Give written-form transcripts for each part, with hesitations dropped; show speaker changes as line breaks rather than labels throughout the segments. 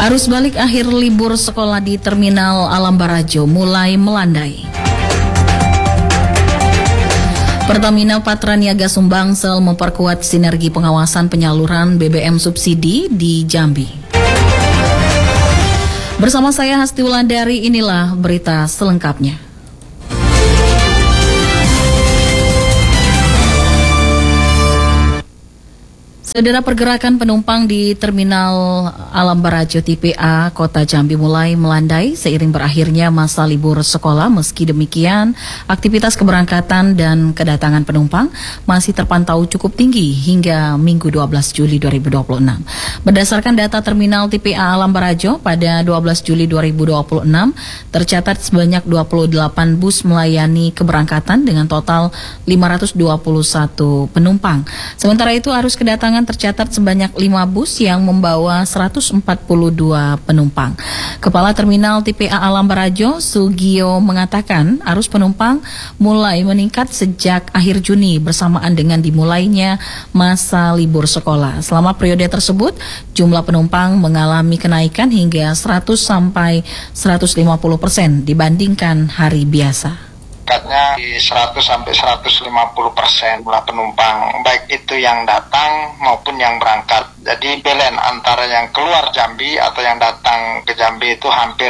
Arus balik akhir libur sekolah di Terminal Alam Barajo mulai melandai. Pertamina Patraniaga Sumbangsel memperkuat sinergi pengawasan penyaluran BBM subsidi di Jambi. Bersama saya Hasti Wulandari, inilah berita selengkapnya. Saudara, pergerakan penumpang di Terminal Alam Barajo TPA Kota Jambi mulai melandai seiring berakhirnya masa libur sekolah. Meski demikian, aktivitas keberangkatan dan kedatangan penumpang masih terpantau cukup tinggi hingga Minggu 12 Juli 2026. Berdasarkan data Terminal TPA Alam Barajo, pada 12 Juli 2026 tercatat sebanyak 28 bus melayani keberangkatan dengan total 521 penumpang. Sementara itu, arus kedatangan tercatat sebanyak 5 bus yang membawa 142 penumpang. Kepala Terminal TPA Alam Barajo, Sugio, mengatakan arus penumpang mulai meningkat sejak akhir Juni bersamaan dengan dimulainya masa libur sekolah. Selama periode tersebut, jumlah penumpang mengalami kenaikan hingga 100 sampai 150% dibandingkan hari biasa.
Tingkatnya di 100 sampai 150% jumlah penumpang, baik itu yang datang maupun yang berangkat. Jadi balance antara yang keluar Jambi atau yang datang ke Jambi itu hampir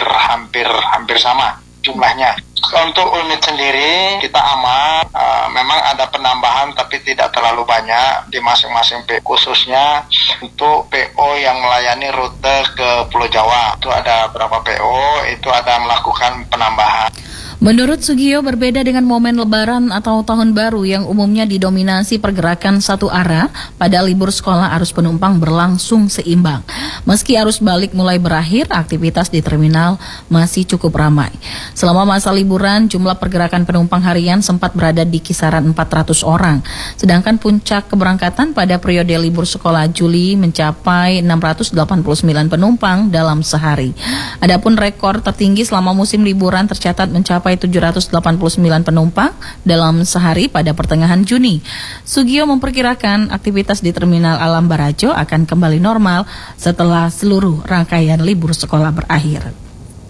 sama jumlahnya. Untuk unit sendiri kita aman, memang ada penambahan tapi tidak terlalu banyak di masing-masing PO, khususnya untuk PO yang melayani rute ke Pulau Jawa. Itu ada berapa PO, itu ada melakukan penambahan.
Menurut Sugio, berbeda dengan momen Lebaran atau Tahun Baru yang umumnya didominasi pergerakan satu arah, pada libur sekolah arus penumpang berlangsung seimbang. Meski arus balik mulai berakhir, aktivitas di terminal masih cukup ramai. Selama masa liburan, jumlah pergerakan penumpang harian sempat berada di kisaran 400 orang. Sedangkan puncak keberangkatan pada periode libur sekolah Juli mencapai 689 penumpang dalam sehari. Adapun rekor tertinggi selama musim liburan tercatat mencapai 789 penumpang dalam sehari pada pertengahan Juni. Sugio memperkirakan aktivitas di Terminal Alam Barajo akan kembali normal setelah seluruh rangkaian libur sekolah berakhir.